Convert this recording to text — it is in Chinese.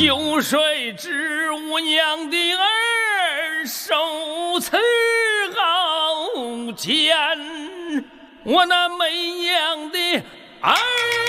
有谁知我娘的儿受此傲奸，我那媚娘的儿。